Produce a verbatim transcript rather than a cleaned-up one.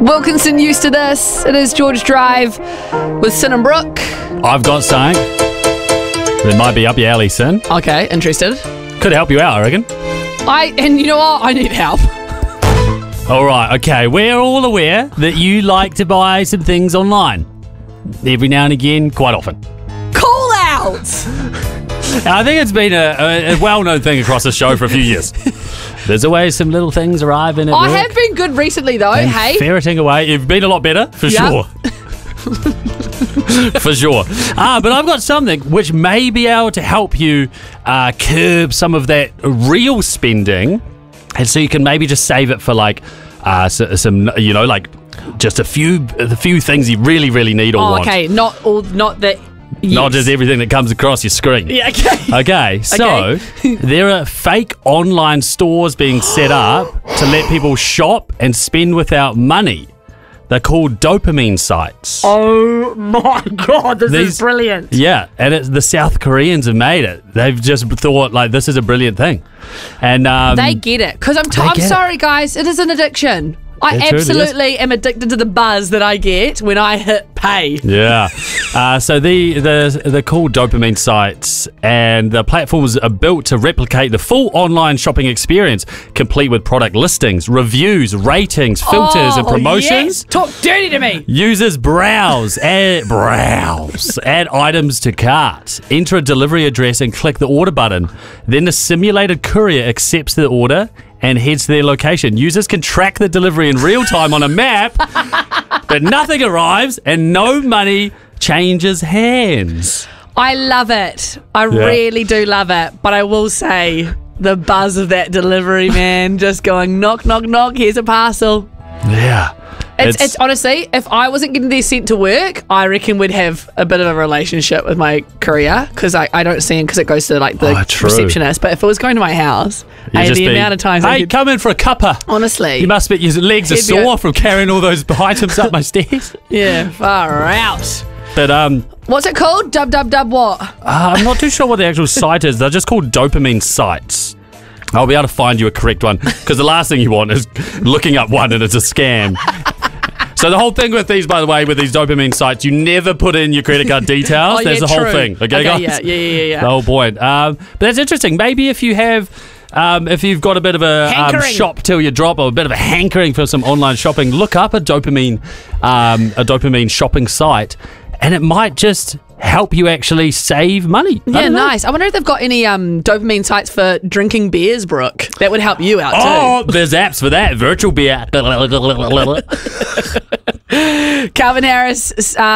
Wilkinson used to this. It is George Drive with Sin and Brooke. I've got something that might be up your alley, Sin. Okay, interested. Could help you out, I reckon. I and you know what? I need help. All right, okay. We're all aware that you like to buy some things online. Every now and again, quite often. Call outs! I think it's been a, a, a well-known thing across the show for a few years. There's always some little things arriving at I work have been good recently, though. and Hey, ferreting away. You've been a lot better, for Yep. sure. For sure. Ah, but I've got something which may be able to help you uh, curb some of that real spending, and so you can maybe just save it for like uh, so, some, you know, like just a few, a few things you really, really need or oh, want. okay, not all, not that. Yes. Not just everything that comes across your screen. Yeah, okay. Okay, so Okay. there are fake online stores being set up to let people shop and spend without money. They're called dopamine sites. Oh my god, this These- is brilliant. Yeah, and it's, the South Koreans have made it. They've just thought, like, this is a brilliant thing. And um, They get it. Because I'm, t- they I'm get it. sorry, guys, it is an addiction. I It truly is. absolutely am addicted to the buzz that I get when I hit pay. Yeah. Uh, so the, the they're called dopamine sites, and the platforms are built to replicate the full online shopping experience, complete with product listings, reviews, ratings, filters, and Oh, promotions. yes. Talk dirty to me. Users browse, add, browse, add items to cart, enter a delivery address and click the order button. Then the simulated courier accepts the order and heads to their location. Users can track the delivery in real time on a map, but nothing arrives and no money changes hands. I love it. I Yeah. really do love it. But I will say the buzz of that delivery, man, just going knock, knock, knock, here's a parcel. Yeah. It's, it's honestly, if I wasn't getting these sent to work, I reckon we'd have a bit of a relationship with my courier because I, I don't see him because it goes to like the Oh, true. receptionist. But if it was going to my house, You'd hey, just the be, amount of times I hey, could, come in for a cuppa. honestly, You must be, your legs are He'd be sore a- from carrying all those items up my stairs. yeah, far out. But um, What's it called? Dub dub dub what? Uh, I'm not too sure what the actual site is. They're just called dopamine sites. I'll be able to find you a correct one because the last thing you want is looking up one and it's a scam. So the whole thing with these, by the way, with these dopamine sites, you never put in your credit card details. Oh, That's yeah, the whole true. thing. Okay, Okay, guys? yeah, yeah, yeah, yeah. The whole point. Um, but that's interesting. Maybe if you have... Um, if you've got a bit of a um, Hankering. shop till you drop or a bit of a hankering for some online shopping, look up a dopamine um, a dopamine shopping site and it might just help you actually save money. I Yeah, don't know. nice. I wonder if they've got any um, dopamine sites for drinking beers, Brooke. That would help you out Oh, there's apps for that. Virtual beer. too. Calvin Harris. Uh,